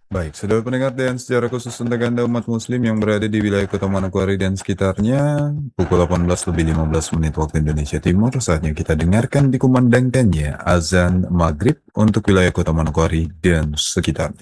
Baik, saudara pendengar dan secara khusus untuk Anda umat muslim yang berada di wilayah Kota Manokwari dan sekitarnya, pukul 18:15 waktu Indonesia Timur, saatnya kita dengarkan dikumandangkannya azan maghrib untuk wilayah Kota Manokwari dan sekitarnya.